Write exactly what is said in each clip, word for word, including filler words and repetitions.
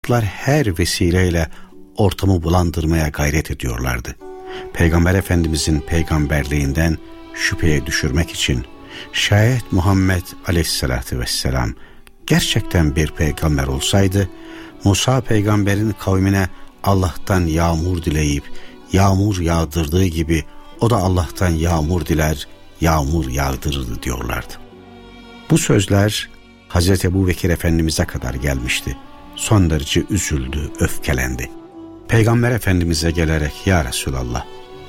her vesileyle ortamı bulandırmaya gayret ediyorlardı. Peygamber Efendimizin peygamberliğinden şüpheye düşürmek için şayet Muhammed Aleyhisselatü Vesselam gerçekten bir peygamber olsaydı, Musa peygamberin kavmine Allah'tan yağmur dileyip yağmur yağdırdığı gibi o da Allah'tan yağmur diler, yağmur yağdırırdı diyorlardı. Bu sözler Hazreti Ebubekir Efendimiz'e kadar gelmişti. Son derece üzüldü, öfkelendi. Peygamber Efendimiz'e gelerek ya Resulallah,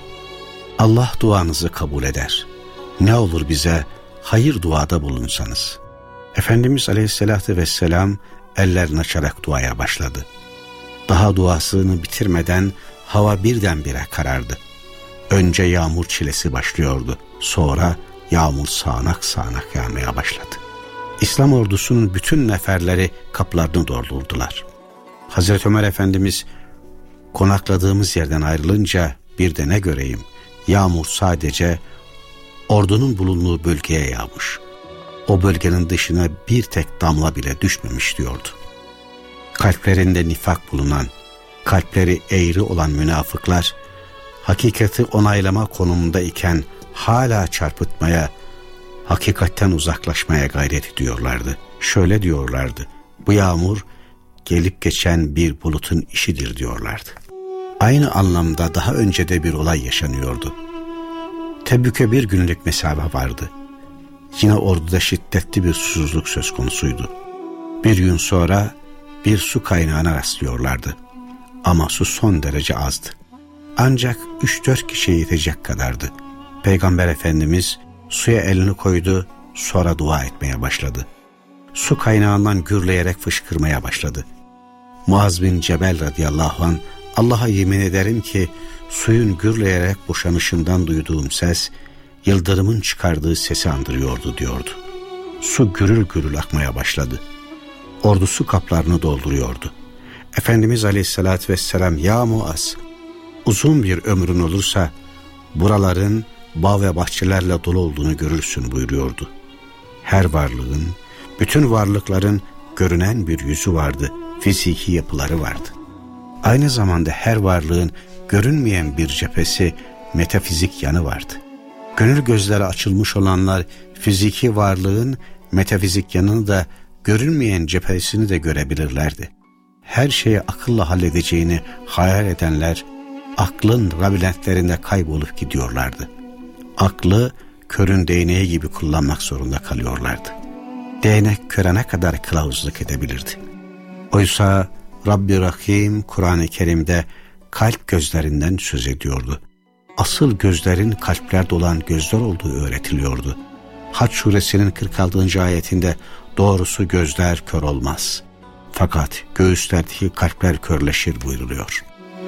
Allah duanızı kabul eder. Ne olur bize hayır duada bulunsanız. Efendimiz Aleyhisselatü Vesselam ellerini açarak duaya başladı. Daha duasını bitirmeden hava birdenbire karardı. Önce yağmur çilesi başlıyordu. Sonra yağmur sağanak sağanak yağmaya başladı. İslam ordusunun bütün neferleri kaplarını doldurdular. Hazreti Ömer Efendimiz konakladığımız yerden ayrılınca bir de ne göreyim, yağmur sadece ordunun bulunduğu bölgeye yağmış. O bölgenin dışına bir tek damla bile düşmemiş diyordu. Kalplerinde nifak bulunan, kalpleri eğri olan münafıklar, hakikati onaylama konumunda iken hala çarpıtmaya, hakikatten uzaklaşmaya gayret ediyorlardı. Şöyle diyorlardı, bu yağmur gelip geçen bir bulutun işidir diyorlardı. Aynı anlamda daha önce de bir olay yaşanıyordu. Tebük'e bir günlük mesafe vardı. Yine orduda şiddetli bir susuzluk söz konusuydu. Bir gün sonra bir su kaynağına rastlıyorlardı. Ama su son derece azdı. Ancak üç dört kişiye yetecek kadardı. Peygamber Efendimiz suya elini koydu, sonra dua etmeye başladı. Su kaynağından gürleyerek fışkırmaya başladı. Muaz bin Cebel radıyallahu anh, Allah'a yemin ederim ki suyun gürleyerek boşanışından duyduğum ses, yıldırımın çıkardığı sesi andırıyordu diyordu. Su gürül gürül akmaya başladı. Ordu su kaplarını dolduruyordu. Efendimiz Aleyhisselatü Vesselam, ya Muaz, uzun bir ömrün olursa buraların bağ ve bahçelerle dolu olduğunu görürsün buyuruyordu. Her varlığın, bütün varlıkların görünen bir yüzü vardı, fiziki yapıları vardı. Aynı zamanda her varlığın görünmeyen bir cephesi, metafizik yanı vardı. Gönül gözleri açılmış olanlar fiziki varlığın metafizik yanını da, görünmeyen cephesini de görebilirlerdi. Her şeyi akılla halledeceğini hayal edenler aklın labirentlerinde kaybolup gidiyorlardı. Aklı körün değneği gibi kullanmak zorunda kalıyorlardı. Değnek köre ne kadar kılavuzluk edebilirdi. Oysa Rabbi Rahim Kur'an-ı Kerim'de kalp gözlerinden söz ediyordu. Asıl gözlerin kalplerde olan gözler olduğu öğretiliyordu. Hac suresinin kırk altıncı ayetinde doğrusu gözler kör olmaz, fakat göğüslerdeki kalpler körleşir buyruluyor.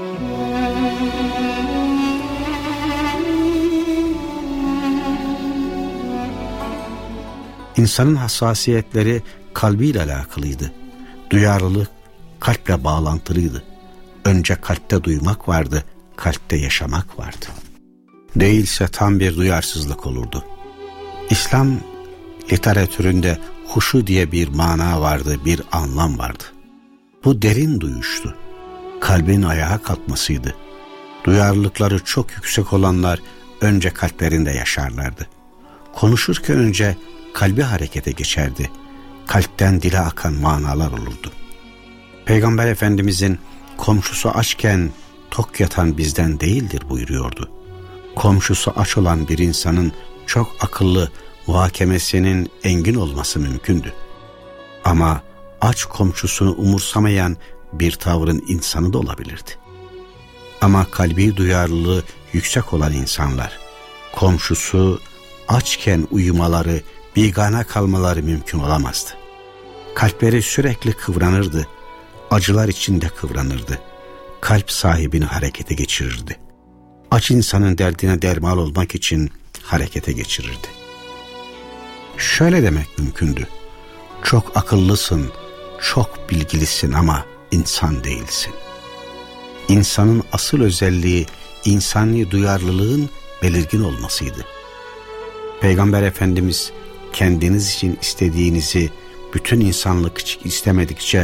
İnsanın hassasiyetleri kalbiyle alakalıydı. Duyarlılık kalple bağlantılıydı. Önce kalpte duymak vardı, kalpte yaşamak vardı. Değilse tam bir duyarsızlık olurdu. İslam literatüründe huşu diye bir mana vardı, bir anlam vardı. Bu derin duyuştu. Kalbin ayağa kalkmasıydı. Duyarlılıkları çok yüksek olanlar önce kalplerinde yaşarlardı. Konuşurken önce kalbi harekete geçerdi. Kalpten dile akan manalar olurdu. Peygamber Efendimizin komşusu açken tok yatan bizden değildir buyuruyordu. Komşusu aç olan bir insanın çok akıllı, muhakemesinin engin olması mümkündü. Ama aç komşusunu umursamayan bir tavrın insanı da olabilirdi. Ama kalbi duyarlılığı yüksek olan insanlar, komşusu açken uyumaları, bigane kalmaları mümkün olamazdı. Kalpleri sürekli kıvranırdı, acılar içinde kıvranırdı. Kalp sahibini harekete geçirirdi. Aç insanın derdine derman olmak için harekete geçirirdi. Şöyle demek mümkündü: çok akıllısın, çok bilgilisin ama insan değilsin. İnsanın asıl özelliği insani duyarlılığın belirgin olmasıydı. Peygamber Efendimiz kendiniz için istediğinizi bütün insanlık için istemedikçe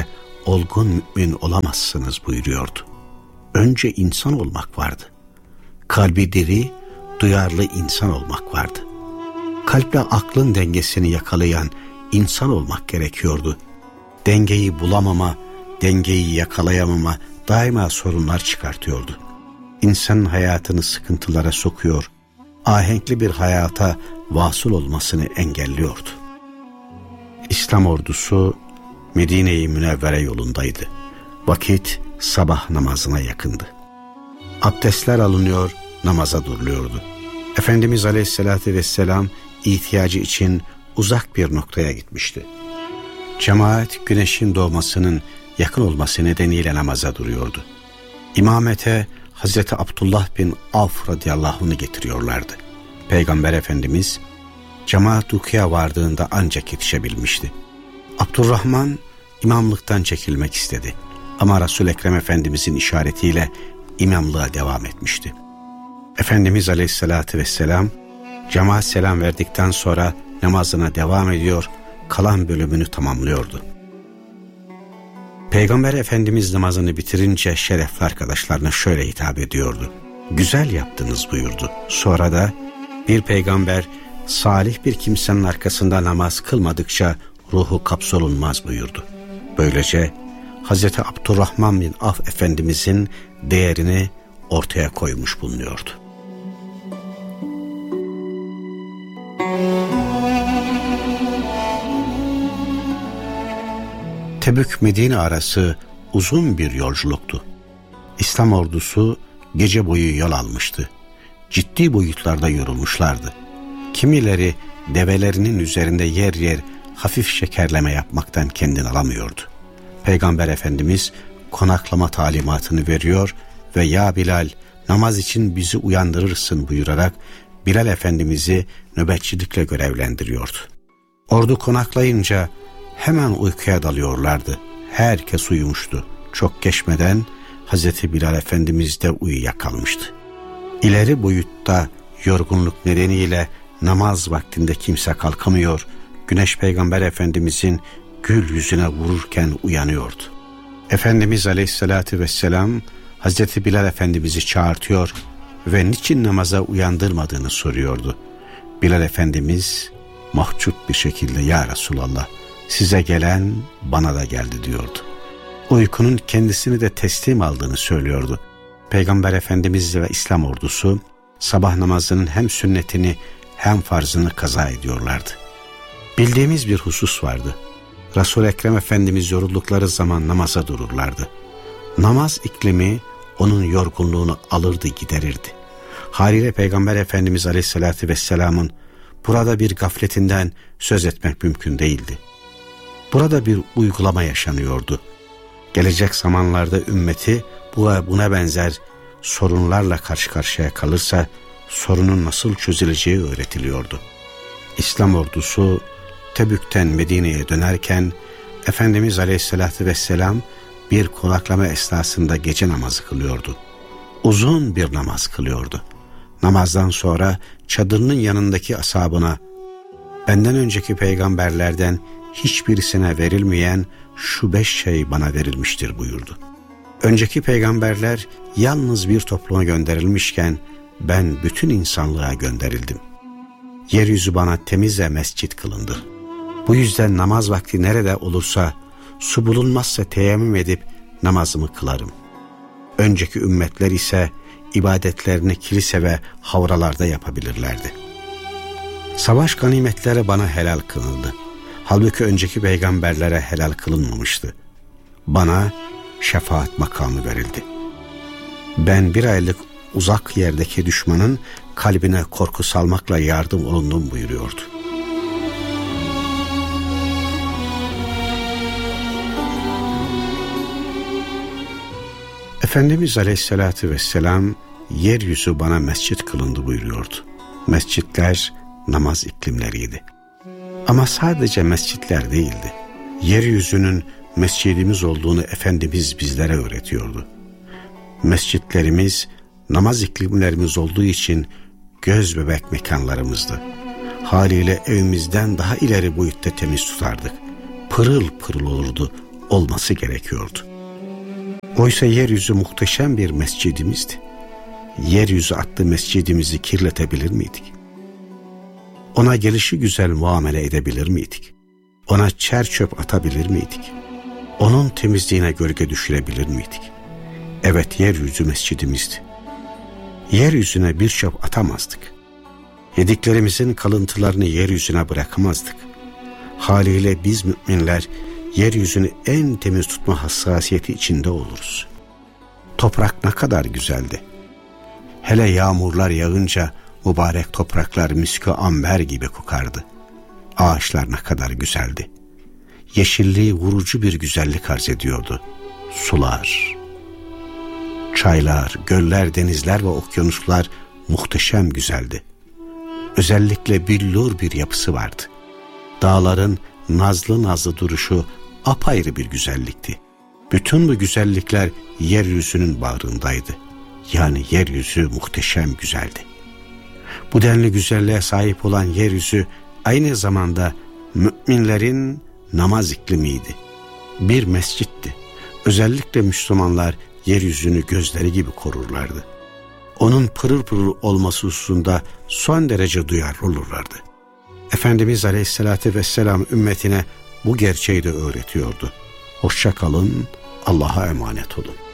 olgun mümin olamazsınız buyuruyordu. Önce insan olmak vardı. Kalbi diri, duyarlı insan olmak vardı. Kalple aklın dengesini yakalayan insan olmak gerekiyordu. Dengeyi bulamama, dengeyi yakalayamama daima sorunlar çıkartıyordu. İnsanın hayatını sıkıntılara sokuyor, ahenkli bir hayata vasıl olmasını engelliyordu. İslam ordusu Medine-i Münevvere yolundaydı. Vakit sabah namazına yakındı. Abdestler alınıyor, namaza duruluyordu. Efendimiz Aleyhisselatü Vesselam ihtiyacı için uzak bir noktaya gitmişti. Cemaat güneşin doğmasının yakın olması nedeniyle namaza duruyordu. İmamete Hazreti Abdullah bin Avf radıyallahu anh'ı getiriyorlardı. Peygamber Efendimiz cemaat rukuya vardığında ancak yetişebilmişti. Abdurrahman imamlıktan çekilmek istedi. Ama Resul-i Ekrem Efendimizin işaretiyle imamlığa devam etmişti. Efendimiz Aleyhisselatü Vesselam cemaat selam verdikten sonra namazına devam ediyor, kalan bölümünü tamamlıyordu. Peygamber Efendimiz namazını bitirince şerefli arkadaşlarına şöyle hitap ediyordu. Güzel yaptınız buyurdu. Sonra da bir peygamber salih bir kimsenin arkasında namaz kılmadıkça ruhu kapsolunmaz buyurdu. Böylece Hazreti Abdurrahman bin Avf Efendimizin değerini ortaya koymuş bulunuyordu. Tebük-Medine arası uzun bir yolculuktu. İslam ordusu gece boyu yol almıştı. Ciddi boyutlarda yorulmuşlardı. Kimileri develerinin üzerinde yer yer hafif şekerleme yapmaktan kendini alamıyordu. Peygamber Efendimiz konaklama talimatını veriyor ve "Ya Bilal, namaz için bizi uyandırırsın" buyurarak Bilal Efendimiz'i nöbetçilikle görevlendiriyordu. Ordu konaklayınca hemen uykuya dalıyorlardı. Herkes uyumuştu. Çok geçmeden Hazreti Bilal Efendimiz de uyuyakalmıştı. İleri boyutta yorgunluk nedeniyle namaz vaktinde kimse kalkamıyor, Güneş Peygamber Efendimizin gül yüzüne vururken uyanıyordu. Efendimiz Aleyhisselatü Vesselam Hazreti Bilal Efendimiz'i çağırtıyor ve niçin namaza uyandırmadığını soruyordu. Bilal Efendimiz mahcup bir şekilde "Ya Resulallah, size gelen bana da geldi" diyordu. Uykunun kendisini de teslim aldığını söylüyordu. Peygamber Efendimiz ve İslam ordusu sabah namazının hem sünnetini hem farzını kaza ediyorlardı. Bildiğimiz bir husus vardı. Resul-i Ekrem Efendimiz yoruldukları zaman namaza dururlardı. Namaz iklimi onun yorgunluğunu alırdı, giderirdi. Haliyle Peygamber Efendimiz Aleyhisselatü Vesselam'ın burada bir gafletinden söz etmek mümkün değildi. Burada bir uygulama yaşanıyordu. Gelecek zamanlarda ümmeti buna benzer sorunlarla karşı karşıya kalırsa sorunun nasıl çözüleceği öğretiliyordu. İslam ordusu Tebük'ten Medine'ye dönerken Efendimiz Aleyhisselatü Vesselam bir konaklama esnasında gece namazı kılıyordu. Uzun bir namaz kılıyordu. Namazdan sonra çadırının yanındaki ashabına "Benden önceki peygamberlerden hiçbirisine verilmeyen şu beş şey bana verilmiştir" buyurdu. Önceki peygamberler yalnız bir topluma gönderilmişken ben bütün insanlığa gönderildim. Yeryüzü bana temiz ve mescit kılındı. Bu yüzden namaz vakti nerede olursa su bulunmazsa teyemmüm edip namazımı kılarım. Önceki ümmetler ise ibadetlerini kilise ve havralarda yapabilirlerdi. Savaş ganimetleri bana helal kılındı. Halbuki önceki peygamberlere helal kılınmamıştı. Bana şefaat makamı verildi. Ben bir aylık uzak yerdeki düşmanın kalbine korku salmakla yardım olundum buyuruyordu. Efendimiz Aleyhisselatü Vesselam yeryüzü bana mescit kılındı buyuruyordu. Mescitler namaz iklimleriydi. Ama sadece mescitler değildi. Yeryüzünün mescidimiz olduğunu Efendimiz bizlere öğretiyordu. Mescitlerimiz namaz iklimlerimiz olduğu için göz bebek mekanlarımızdı. Haliyle evimizden daha ileri boyutta temiz tutardık. Pırıl pırıl olurdu, olması gerekiyordu. Oysa yeryüzü muhteşem bir mescidimizdi. Yeryüzü adlı mescidimizi kirletebilir miydik? Ona gelişi güzel muamele edebilir miydik? Ona çer çöp atabilir miydik? Onun temizliğine gölge düşürebilir miydik? Evet, yeryüzü mescidimizdi. Yeryüzüne bir çöp atamazdık. Yediklerimizin kalıntılarını yeryüzüne bırakamazdık. Haliyle biz müminler yeryüzünü en temiz tutma hassasiyeti içinde oluruz. Toprak ne kadar güzeldi. Hele yağmurlar yağınca mübarek topraklar miskü amber gibi kokardı. Ağaçlar ne kadar güzeldi. Yeşilliği vurucu bir güzellik arz ediyordu. Sular, çaylar, göller, denizler ve okyanuslar muhteşem güzeldi. Özellikle billur bir yapısı vardı. Dağların nazlı nazlı duruşu apayrı bir güzellikti. Bütün bu güzellikler yeryüzünün bağrındaydı. Yani yeryüzü muhteşem güzeldi. Bu denli güzelliğe sahip olan yeryüzü aynı zamanda müminlerin namaz iklimiydi. Bir mescitti. Özellikle Müslümanlar yeryüzünü gözleri gibi korurlardı. Onun pırıl pırıl olması hususunda son derece duyarlı olurlardı. Efendimiz Aleyhisselatü Vesselam ümmetine bu gerçeği de öğretiyordu. Hoşça kalın, Allah'a emanet olun.